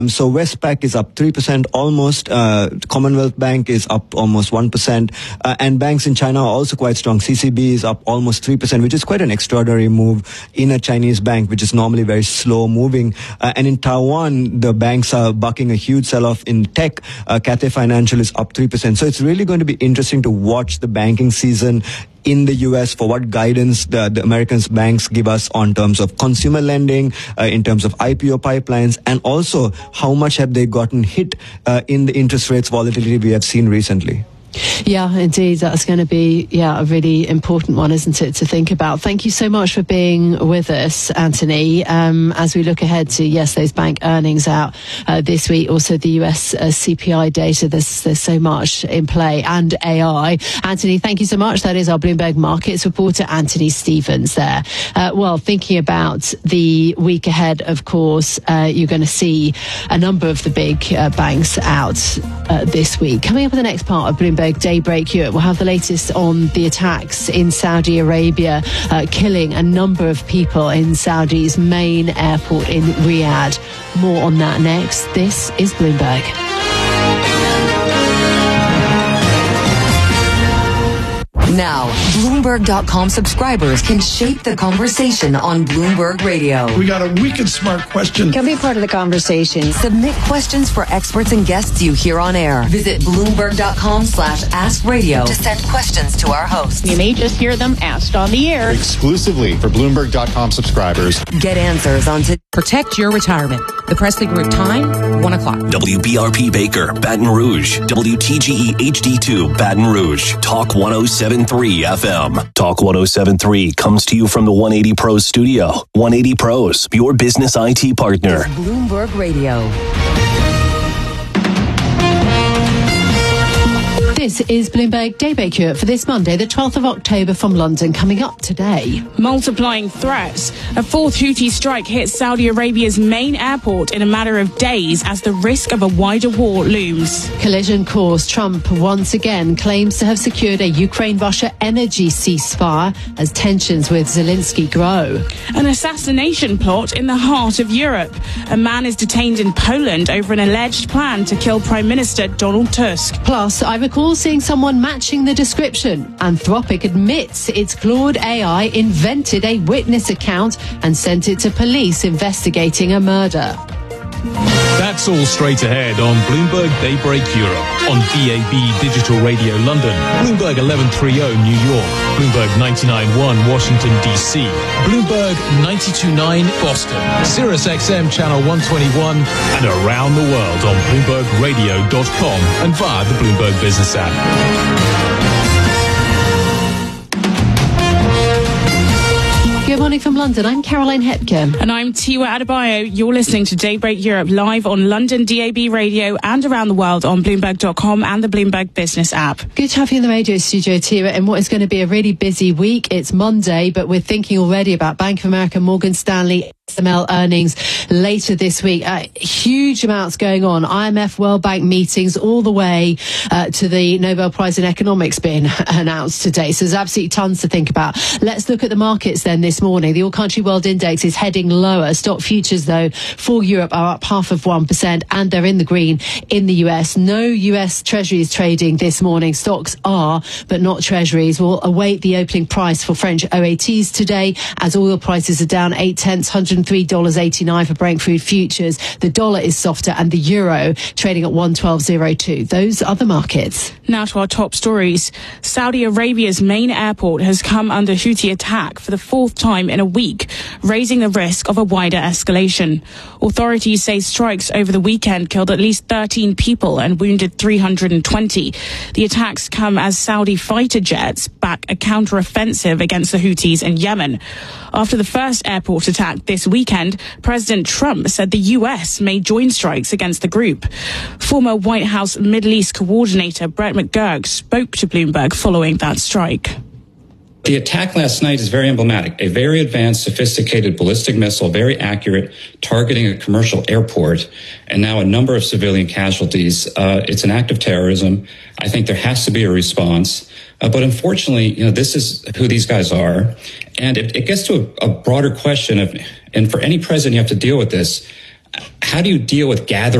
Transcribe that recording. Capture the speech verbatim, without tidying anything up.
So Westpac is up three percent almost. Uh, Commonwealth Bank is up almost one percent. Uh, and banks in China are also quite strong. C C B is up almost three percent, which is quite an extraordinary move in a Chinese bank, which is normally very slow moving. Uh, and in Taiwan, the banks are bucking a huge sell-off in tech. Uh, Cathay Financial is up three percent. So it's really going to be interesting to watch the banking season in the U S for what guidance the, the Americans banks give us on terms of consumer lending, uh, in terms of I P O pipelines, and also how much have they gotten hit uh, in the interest rates volatility we have seen recently. Yeah, indeed. That's going to be, yeah, a really important one, isn't it, to think about. Thank you so much for being with us, Anthony. Um, as we look ahead to, yes, those bank earnings out uh, this week, also the U S uh, C P I data, there's, there's so much in play, and A I. Anthony, thank you so much. That is our Bloomberg Markets reporter, Anthony Stevens there. Uh, well, thinking about the week ahead, of course, uh, you're going to see a number of the big uh, banks out uh, this week. Coming up in the next part of Bloomberg Daybreak Europe, we'll have the latest on the attacks in Saudi Arabia, uh, killing a number of people in Saudi's main airport in Riyadh. More on that next. This is Bloomberg. Now, Bloomberg dot com subscribers can shape the conversation on Bloomberg Radio. We got a wicked smart question. Can be part of the conversation. Submit questions for experts and guests you hear on air. Visit Bloomberg dot com slash ask radio to send questions to our hosts. You may just hear them asked on the air. Exclusively for Bloomberg dot com subscribers. Get answers on to protect your retirement. The Presley Group time, one o'clock. W B R P Baker, Baton Rouge. W T G E H D two, Baton Rouge. Talk one oh seven point three F M. Talk one oh seven point three comes to you from the one eighty Pros studio. one eighty Pros, your business I T partner. Bloomberg Radio. This is Bloomberg Daybreak Europe for this Monday, the twelfth of October from London. Coming up today. Multiplying threats. A fourth Houthi strike hits Saudi Arabia's main airport in a matter of days as the risk of a wider war looms. Collision course. Trump once again claims to have secured a Ukraine-Russia energy ceasefire as tensions with Zelensky grow. An assassination plot in the heart of Europe. A man is detained in Poland over an alleged plan to kill Prime Minister Donald Tusk. Plus, I recall seeing someone matching the description. Anthropic admits its Claude A I invented a witness account and sent it to police investigating a murder. That's all straight ahead on Bloomberg Daybreak Europe, on D A B Digital Radio London, Bloomberg eleven thirty New York, Bloomberg ninety-nine point one Washington, D C, Bloomberg ninety-two point nine Boston, Sirius X M Channel one twenty-one, and around the world on Bloomberg Radio dot com and via the Bloomberg Business app. Good morning from London. I'm Caroline Hepkin. And I'm Tiwa Adebayo. You're listening to Daybreak Europe live on London D A B Radio and around the world on Bloomberg dot com and the Bloomberg Business app. Good to have you in the radio studio, Tiwa, in what is going to be a really busy week. It's Monday, but we're thinking already about Bank of America, Morgan Stanley, S M L earnings later this week. Uh, huge amounts going on. I M F, World Bank meetings, all the way uh, to the Nobel Prize in Economics being announced today. So there's absolutely tons to think about. Let's look at the markets then this morning. The All Country World Index is heading lower. Stock futures, though, for Europe are up half of one percent, and they're in the green in the U S. No U S Treasuries trading this morning. Stocks are, but not Treasuries. We'll await the opening price for French O A Ts today, as oil prices are down eight tenths, one hundred three dollars eighty-nine for Brent crude futures. The dollar is softer, and the euro trading at one twelve oh two. Those are the markets. Now to our top stories. Saudi Arabia's main airport has come under Houthi attack for the fourth time in a week, raising the risk of a wider escalation. Authorities say strikes over the weekend killed at least thirteen people and wounded three hundred twenty. The attacks come as Saudi fighter jets back a counter-offensive against the Houthis in Yemen. After the first airport attack this weekend, President Trump said the U S may join strikes against the group. Former White House Middle East coordinator Brett McGurk spoke to Bloomberg following that strike. The attack last night is very emblematic. A very advanced, sophisticated ballistic missile, very accurate, targeting a commercial airport, and now a number of civilian casualties. Uh, it's an act of terrorism. I think there has to be a response. Uh, but unfortunately, you know, this is who these guys are. And it, it gets to a, a broader question of, and for any president, you have to deal with this. how do you deal with gathering